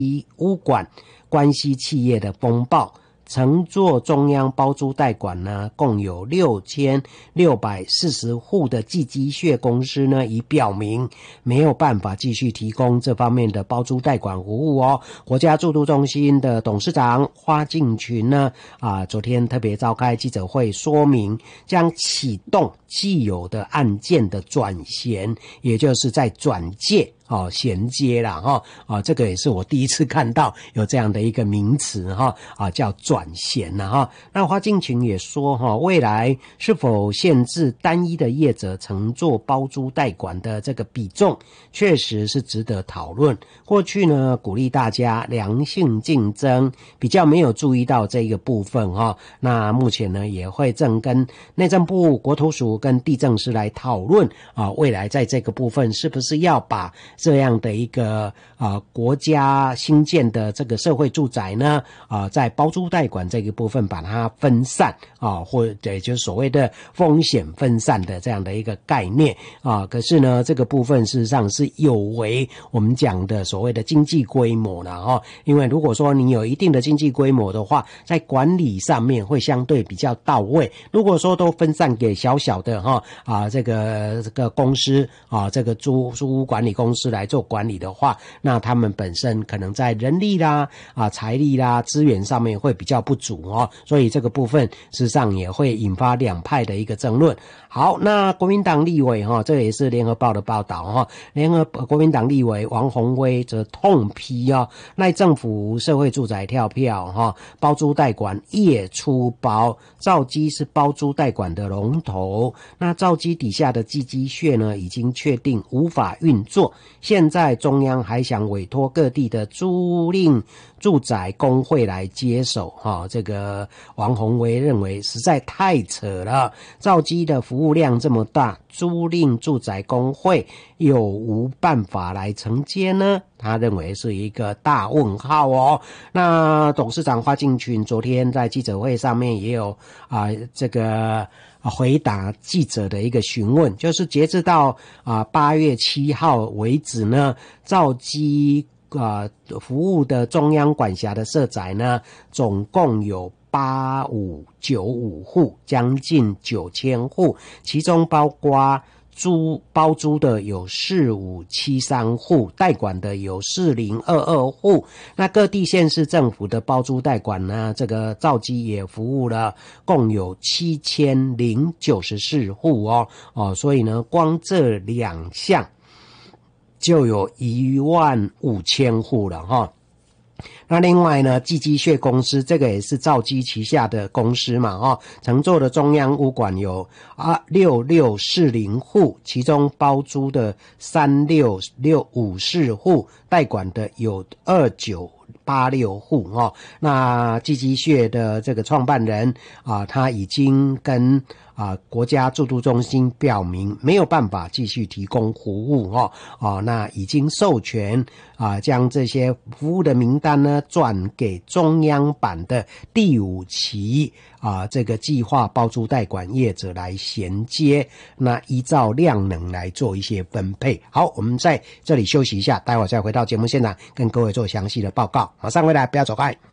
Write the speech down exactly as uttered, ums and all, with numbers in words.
污管关系企业的风暴。乘坐中央包租代管呢，共有六千六百四十户的寄机械公司呢，已表明没有办法继续提供这方面的包租代管服务哦。国家住都中心的董事长花敬群呢，啊，昨天特别召开记者会，说明将启动既有的案件的转衔，也就是在转介。哦，衔接啦哈，啊，这个也是我第一次看到有这样的一个名词哈，啊，叫转衔啦哈。那花敬群也说哈，未来是否限制单一的业者乘坐包租代管的这个比重，确实是值得讨论。过去呢，鼓励大家良性竞争，比较没有注意到这个部分哈。那目前呢，也会正跟内政部、国土署跟地政司来讨论啊，未来在这个部分是不是要把这样的一个啊、呃、国家新建的这个社会住宅呢啊、呃，在包租代管这个部分把它分散啊，或者就是所谓的风险分散的这样的一个概念啊。可是呢，这个部分事实上是有违我们讲的所谓的经济规模了哈。因为如果说你有一定的经济规模的话，在管理上面会相对比较到位。如果说都分散给小小的哈啊这个这个公司啊，这个租租屋管理公司来做管理的话，那他们本身可能在人力啦、啊财力啦、资源上面会比较不足哦，所以这个部分事实上也会引发两派的一个争论。好，那国民党立委哈，这也是联合报的报道哈，联合国民党立委王宏威则痛批哦，赖政府社会住宅跳票哈，包租代管夜出包，兆基是包租代管的龙头，那兆基底下的寄机械呢，已经确定无法运作。现在中央还想委托各地的租赁住宅工会来接手哈，这个王宏威认为实在太扯了。兆基的服务量这么大，租赁住宅工会有无办法来承接呢？他认为是一个大问号哦。那董事长花敬群昨天在记者会上面也有啊、呃、这个。回答记者的一个询问，就是截至到啊八月七号为止呢，兆基啊服务的中央管辖的社宅呢，总共有八五九五户，将近九千户，其中包括租包租的有四五七三户，代管的有四零二二户。那各地县市政府的包租代管呢，这个兆基也服务了，共有七千零九十四户哦哦，所以呢，光这两项就有一万五千户了哈。那另外呢，寄机械公司这个也是兆基旗下的公司嘛，哦，乘坐的中央屋管有啊六六四零户，其中包租的三六六五四户，代管的有二九八六户哦。那寄机械的这个创办人啊，他已经跟啊，国家住都中心表明没有办法继续提供服务哦，哦，那已经授权啊，将这些服务的名单呢转给中央版的第五期啊，这个计划包租代管业者来衔接，那依照量能来做一些分配。好，我们在这里休息一下，待会儿再回到节目现场跟各位做详细的报告。马上回来，不要走开。